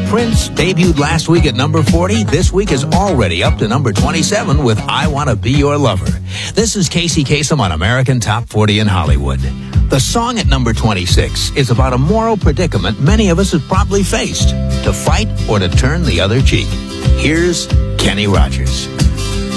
Prince debuted last week at number 40. This week is already up to number 27 with I Want to Be Your Lover. This is Casey Kasem on American Top 40 in Hollywood. The song at number 26 is about a moral predicament many of us have probably faced: to fight or to turn the other cheek. Here's Kenny Rogers.